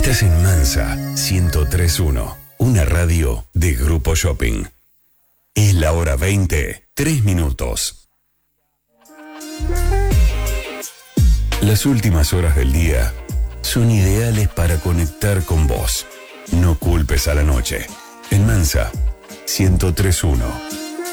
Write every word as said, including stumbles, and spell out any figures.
Estás en Mansa ciento tres punto uno, una radio de Grupo Shopping. Es la hora veinte, tres minutos. Las últimas horas del día son ideales para conectar con vos. No culpes a la noche. En Mansa ciento tres punto uno.